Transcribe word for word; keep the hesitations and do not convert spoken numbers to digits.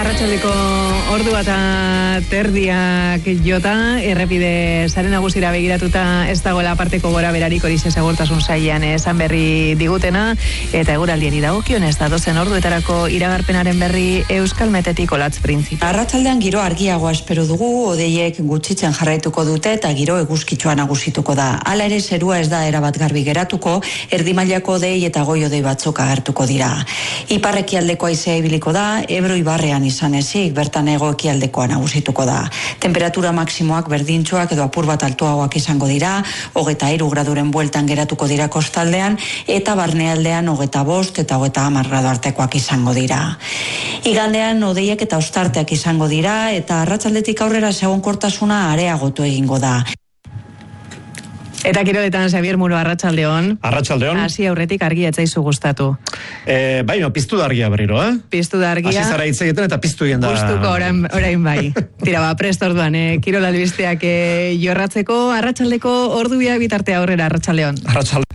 Arratsaldeko ordua eta terdiak jota, errepide sare nagusira begiratuta ez dagoela aparteko gora berarik hori segurtasun sailean esan berri digutena, eta eguraldiari dagokionez datozen orduetarako iragarpenaren berri Euskal Metetik Olatz Printzipa. Arratsaldean giro argiagoa espero dugu, hodeiek gutxitzen jarraituko dute eta giro eguzkitsua nagusituko da. Hala ere zerua ez da erabat garbi geratuko, erdi mailako hodei eta goi hodei batzuk agertuko dira. Ipar-ekialdeko haizea ibiliko da, Ebro ibarrean izan ezik, bertan hego-ekialdekoa nagusituko da. Temperatura maksimoak berdintsuak edo apur bat altuagoak izango dira, hogeita hiru graduren bueltan geratuko dira kostaldean, eta barnealdean hogeita bost eta hogeita hamar gradu artekoak izango dira. Igandean hodeiek eta ostarteak izango dira, eta arratsaldetik aurrera egonkortasuna areagotu egingo da. Eta kiroletan Xabier Muro, arratsaldeon. Arratsaldeon. Hasi aurretik argia etzaizu gustatu. Eh, bai, no, piztu da argia berriro, eh? Piztu da argia. Hasi zara hitz egiten eta piztu egin da. Gustuko orain, orain bai. Tira ba, prest orduan, eh, kirol albisteak eh, jorratzeko, arratsaldeko ordu biak bitartea aurrera, arratsaldeon. Arratsaldeon.